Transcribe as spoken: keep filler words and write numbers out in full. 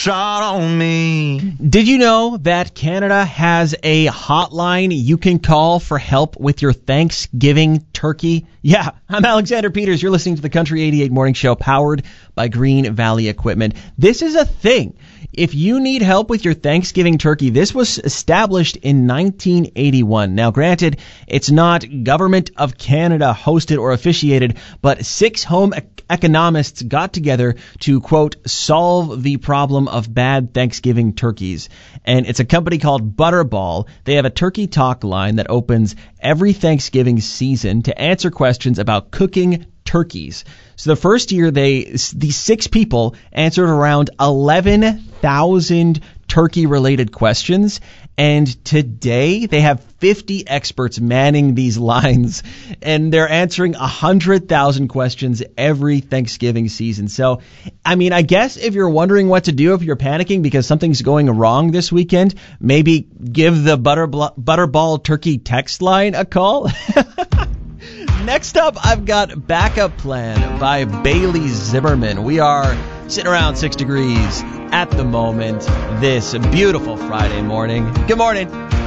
shot on me. Did you know that Canada has a hotline you can call for help with your Thanksgiving turkey? Yeah, I'm Alexander Peters. You're listening to the Country eighty-eight Morning Show, powered by Green Valley Equipment. This is a thing. If you need help with your Thanksgiving turkey, this was established in nineteen eighty-one. Now, granted, it's not Government of Canada hosted or officiated, but six home ec- economists got together to, quote, solve the problem of bad Thanksgiving turkeys. And it's a company called Butterball. They have a turkey talk line that opens every Thanksgiving season to answer questions about cooking turkeys. So the first year, they these six people answered around eleven thousand turkey-related questions, and today they have fifty experts manning these lines, and they're answering one hundred thousand questions every Thanksgiving season. So, I mean, I guess if you're wondering what to do, if you're panicking because something's going wrong this weekend, maybe give the Butterball, Butterball Turkey text line a call. Next up, I've got Backup Plan by Bailey Zimmerman. We are sitting around six degrees at the moment this beautiful Friday morning. Good morning.